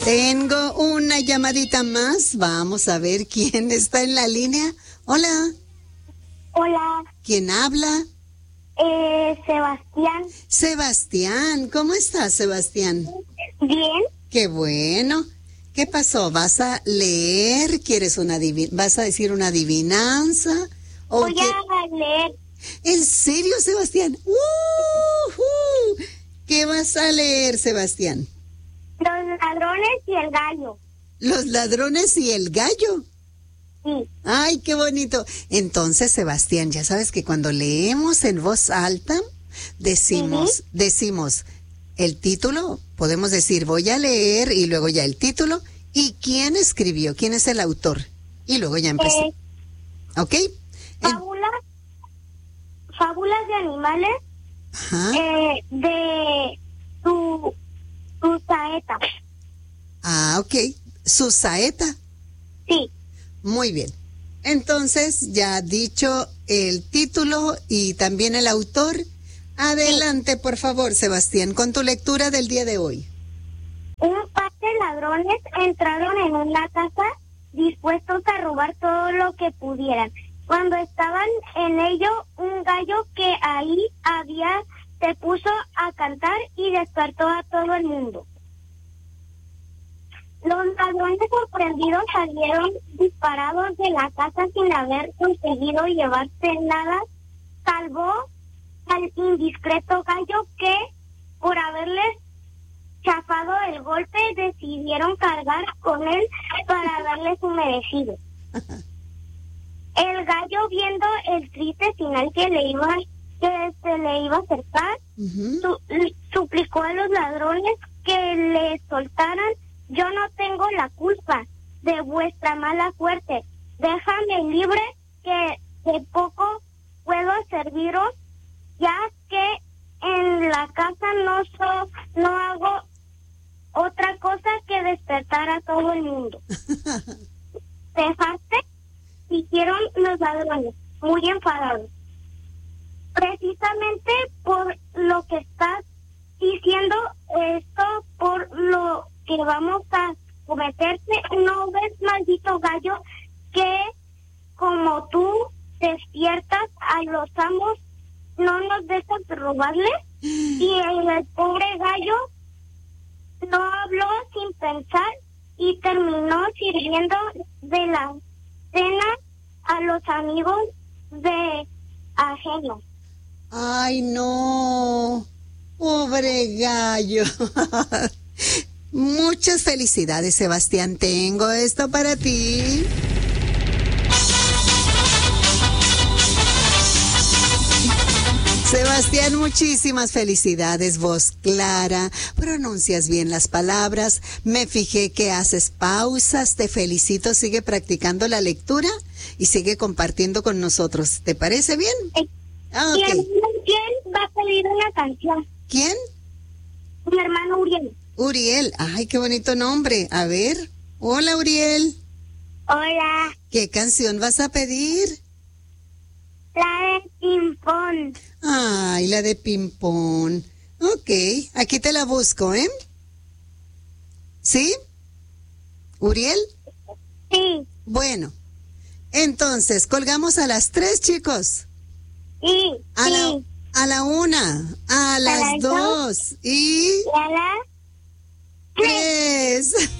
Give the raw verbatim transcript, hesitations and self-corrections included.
Tengo una llamadita más. Vamos a ver quién está en la línea. Hola. Hola. ¿Quién habla? Eh, Sebastián. Sebastián. ¿Cómo estás, Sebastián? Bien. Qué bueno. ¿Qué pasó? ¿Vas a leer? ¿Quieres una adivi- ¿Vas a decir una adivinanza? ¿O Voy qué- a leer ¿En serio, Sebastián? ¡Uhú! ¿Qué vas a leer, Sebastián? Los ladrones y el gallo. Los ladrones y el gallo. Sí. Ay, qué bonito. Entonces, Sebastián, ya sabes que cuando leemos en voz alta, decimos, decimos el título, podemos decir voy a leer y luego ya el título y quién escribió, quién es el autor. Y luego ya empezó. Eh, ¿Ok? En- fábulas, fábulas de animales Ajá. eh, de su, su saeta. Ah, ok. Su saeta. Sí. Muy bien. Entonces, ya dicho el título y también el autor, adelante, por favor, Sebastián, con tu lectura del día de hoy. Un par de ladrones entraron en una casa dispuestos a robar todo lo que pudieran. Cuando estaban en ello, un gallo que ahí había se puso a cantar y despertó a todo el mundo. Los ladrones sorprendidos salieron disparados de la casa sin haber conseguido llevarse nada, salvo al indiscreto gallo que, por haberles chafado el golpe, decidieron cargar con él para darle su merecido. El gallo, viendo el triste final que le iba que se le iba a acercar, Ujú. su- suplicó a los ladrones que le soltaran. Yo no tengo la culpa de vuestra mala suerte. Déjame libre, que de poco puedo serviros, ya que en la casa no so, no hago otra cosa que despertar a todo el mundo. ¿Dejaste? Dijeron los ladrones, muy enfadados. Precisamente por lo que estás diciendo esto, por lo que vamos a cometerte, ¿no ves, maldito gallo, que como tú despiertas a los amos, no nos dejas robarles? Y el pobre gallo no habló sin pensar y terminó sirviendo de la cena a los amigos de ajeno. Ay, no. Pobre gallo. Muchas felicidades, Sebastián. Tengo esto para ti. Sebastián, muchísimas felicidades, voz clara, pronuncias bien las palabras, me fijé que haces pausas, te felicito, sigue practicando la lectura y sigue compartiendo con nosotros. ¿Te parece bien? Eh, Ah, ¿Quién, ok. quién va a pedir una canción? ¿Quién? Mi hermano Uriel. Uriel. Ay, qué bonito nombre. A ver. Hola, Uriel. Hola, ¿Qué canción vas a pedir? la de Pimpón. Ay, la de ping-pong. Ok, aquí te la busco, ¿eh? ¿Sí? ¿Uriel? Sí, Bueno, entonces, colgamos a las tres, chicos. sí, A la, sí. a la una, a las las dos y Y a la tres.